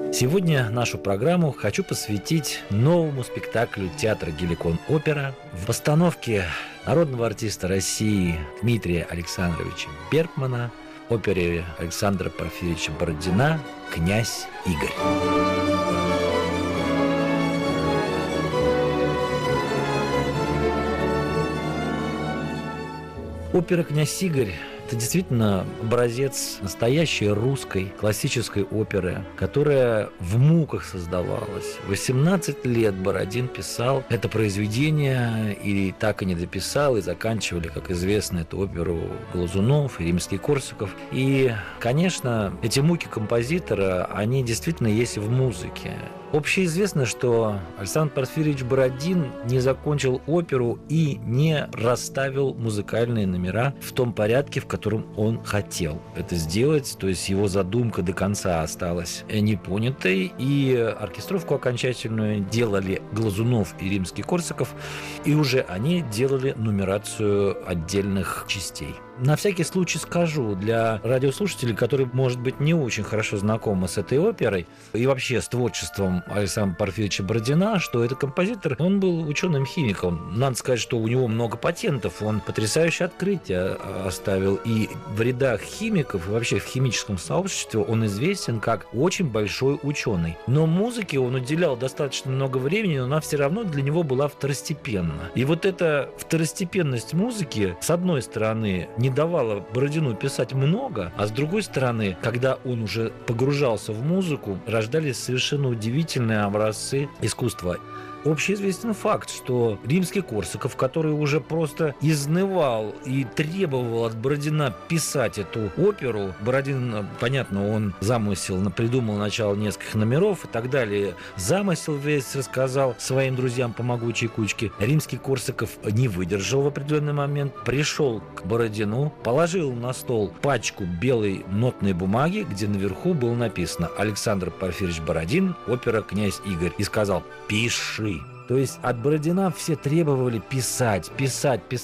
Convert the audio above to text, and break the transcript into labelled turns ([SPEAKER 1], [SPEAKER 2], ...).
[SPEAKER 1] Сегодня нашу программу хочу посвятить новому спектаклю театра «Геликон-опера» в постановке народного артиста России Дмитрия Александровича Бергмана, опере Александра Порфирьевича Бородина «Князь Игорь». Опера «Князь Игорь» – это действительно образец настоящей русской классической оперы, которая в муках создавалась. 18 лет Бородин писал это произведение и так и не дописал, и заканчивали, как известно, эту оперу Глазунов и Римский-Корсаков. И, конечно, эти муки композитора, они действительно есть в музыке. Общеизвестно, что Александр Порфирьевич Бородин не закончил оперу и не расставил музыкальные номера в том порядке, в котором он хотел это сделать. То есть его задумка до конца осталась непонятой, и оркестровку окончательную делали Глазунов и Римский-Корсаков, и уже они делали нумерацию отдельных частей. На всякий случай скажу для радиослушателей, которые, может быть, не очень хорошо знакомы с этой оперой и вообще с творчеством Александра Порфирьевича Бородина, что этот композитор, он был ученым-химиком. Надо сказать, что у него много патентов, он потрясающее открытие оставил. И в рядах химиков, и вообще в химическом сообществе он известен как очень большой ученый. Но музыке он уделял достаточно много времени, но она все равно для него была второстепенна. И вот эта второстепенность музыки, с одной стороны, не давала Бородину писать много, а с другой стороны, когда он уже погружался в музыку, рождались совершенно удивительные образцы искусства. Общеизвестен факт, что Римский-Корсаков, который уже просто изнывал и требовал от Бородина писать эту оперу, Бородин, понятно, он придумал начало нескольких номеров и так далее, замысел весь рассказал своим друзьям по могучей кучке. Римский-Корсаков не выдержал в определенный момент, пришел к Бородину, положил на стол пачку белой нотной бумаги, где наверху было написано «Александр Порфирьевич Бородин, опера «Князь Игорь», и сказал «Пиши». То есть от Бородина все требовали писать.